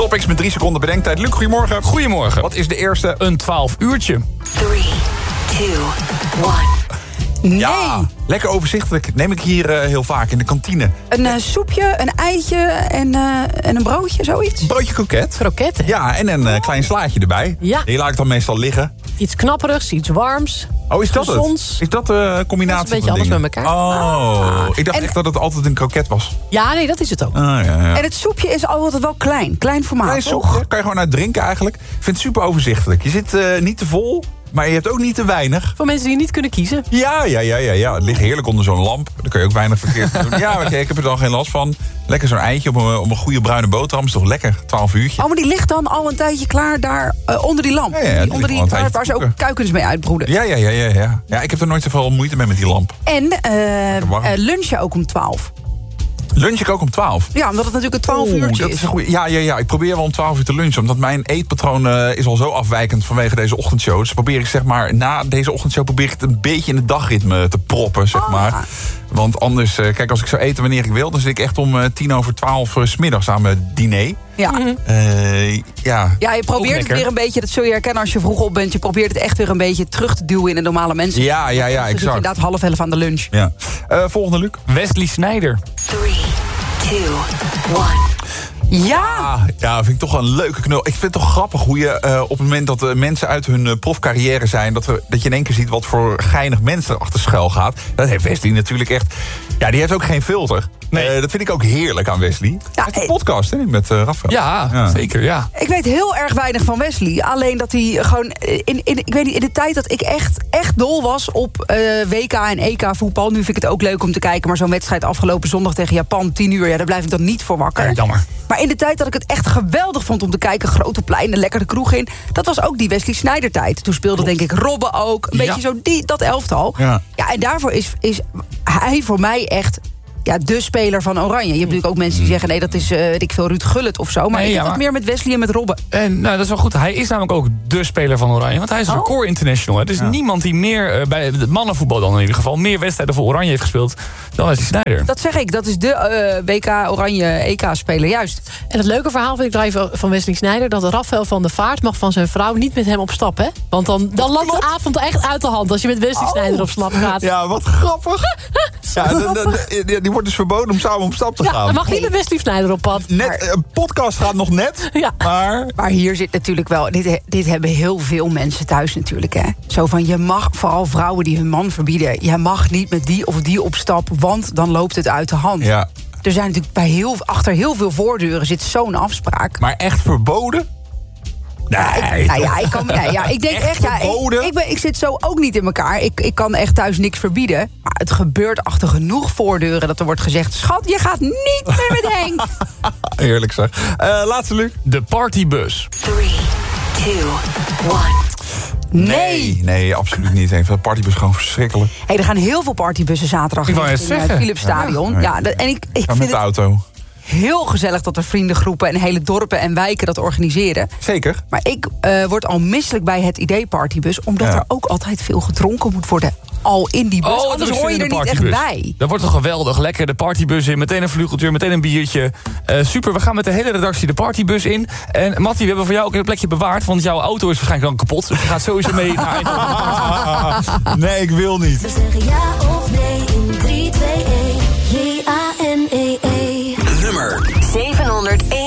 topics met 3 seconden bedenktijd. Luc, goedemorgen. Goedemorgen. Wat is de eerste? Een 12 uurtje. 3, 2, 1. Nee. Ja, lekker overzichtelijk. Neem ik hier heel vaak in de kantine. Een soepje, een eitje en een broodje, zoiets. Een broodje kroket. Kroketten. Ja, en een klein slaatje erbij. Ja. Die laat ik dan meestal liggen. Iets knapperigs, iets warms. Oh, is dat Gezonds. het? Is dat de combinatie Dat is een beetje van alles dingen? bij elkaar. Oh, ik dacht echt dat het altijd een kroket was. Ja, nee, dat is het ook. Ja. En het soepje is altijd wel klein formaat, Klein toch? soepje, kan je gewoon uit drinken eigenlijk. Ik vind het super overzichtelijk. Je zit niet te vol, maar je hebt ook niet te weinig. Voor mensen die niet kunnen kiezen. Ja. Het ligt heerlijk onder zo'n lamp. Daar kun je ook weinig verkeerd doen. Ja, maar kijk, ik heb er dan geen last van. Lekker zo'n eitje op een goede bruine boterham. Is toch lekker, 12 uurtje. Oh, maar die ligt dan al een tijdje klaar daar onder die lamp. Ja, die onder ligt al een tijdje waar te ze ook koken. kuikens mee uitbroeden. Ja. Ja, ik heb er nooit zoveel moeite mee met die lamp. En warm. lunchen ook om 12. Lunch ik ook om 12. Ja, omdat het natuurlijk een 12 uurtje dat is. is een goeie. Ja. Ik probeer wel om 12 uur te lunchen. Omdat mijn eetpatroon is al zo afwijkend vanwege deze ochtendshow. Dus probeer ik zeg maar, na deze ochtendshow probeer ik het een beetje in het dagritme te proppen, zeg maar. Want anders, kijk, als ik zou eten wanneer ik wil, dan zit ik echt om 11:10 's middags aan mijn diner. Ja. Ja, Ja, je probeert het weer een beetje, dat zul je herkennen als je vroeg op bent. Je probeert het echt weer een beetje terug te duwen in de normale mensen. Ja, Dan zit je exact. inderdaad 11:30 aan de lunch. Ja. Volgende, Luc. Wesley Sneijder. 3, 2, 1. Ja! Ja, vind ik toch een leuke knul. Ik vind het toch grappig hoe je op het moment dat mensen uit hun profcarrière zijn, dat je in één keer ziet wat voor geinig mensen er achter schuil gaat. Dat heeft Wesley natuurlijk echt. Ja, die heeft ook geen filter. Nee. Dat vind ik ook heerlijk aan Wesley. Hij heeft een podcast, hè, met Rafael. Ja, zeker, ja. Ik weet heel erg weinig van Wesley. Alleen dat hij gewoon ik weet niet, in de tijd dat ik echt dol was op WK en EK voetbal. Nu vind ik het ook leuk om te kijken. Maar zo'n wedstrijd afgelopen zondag tegen Japan, 10 uur. Ja, daar blijf ik dan niet voor wakker. Jammer. Maar in de tijd dat ik het echt geweldig vond om te kijken, grote pleinen, lekker de kroeg in. Dat was ook die Wesley Sneijder tijd. Toen speelde denk ik Robben ook. Een beetje zo dat elftal. Ja. Ja, en daarvoor is hij voor mij echt de speler van Oranje. Je hebt natuurlijk ook mensen die zeggen, nee, dat is weet ik veel, Ruud Gullit of zo. Maar ik heb het meer met Wesley en met Robben. En nou, dat is wel goed. Hij is namelijk ook de speler van Oranje. Want hij is een record international. Er is niemand die meer, bij het mannenvoetbal dan in ieder geval, meer wedstrijden voor Oranje heeft gespeeld dan Wesley Sneijder. Dat zeg ik. Dat is de WK Oranje EK-speler, juist. En het leuke verhaal vind ik daar even van Wesley Sneijder, dat Rafael van der Vaart mag van zijn vrouw niet met hem op stap, hè? Want dan loopt de avond echt uit de hand als je met Wesley Sneijder op stap gaat. Ja, wat grappig. Die wordt dus verboden om samen op stap te Ja, gaan. dan mag niet met Wesley Sneijder op pad. Een podcast gaat nog net, Ja. Maar hier zit natuurlijk wel, dit hebben heel veel mensen thuis natuurlijk, hè. Zo van, je mag, vooral vrouwen die hun man verbieden, je mag niet met die of die op stap, want dan loopt het uit de hand. Ja. Er zijn natuurlijk achter heel veel voordeuren zit zo'n afspraak. Maar echt verboden? Nee. Ik denk echt verboden? ik zit zo ook niet in elkaar. Ik kan echt thuis niks verbieden. Maar het gebeurt achter genoeg voordeuren dat er wordt gezegd, schat, je gaat niet meer met Henk. Heerlijk zeg. Laatste, Luc. De partybus. 3, 2, 1. Nee, absoluut niet. De partybus is gewoon verschrikkelijk. Hey, er gaan heel veel partybussen zaterdag Ik wou in net het zeggen. Philipsstadion. Ja. En ik Ga vind met de het auto. heel gezellig dat er vriendengroepen en hele dorpen en wijken dat organiseren. Zeker. Maar ik word al misselijk bij het idee partybus, omdat Ja. er ook altijd veel gedronken moet worden. Al in die bus, anders hoor je er niet echt bij. Dat wordt toch geweldig. Lekker de partybus in. Meteen een vlugeltje, meteen een biertje. Super, we gaan met de hele redactie de partybus in. En Mattie, we hebben voor jou ook een plekje bewaard. Want jouw auto is waarschijnlijk dan kapot. Dus je gaat sowieso mee naar Eindhoven. Nee, ik wil niet. We zeggen ja of nee in 3, 2, 1. J-A-N-E-E. Nummer 701.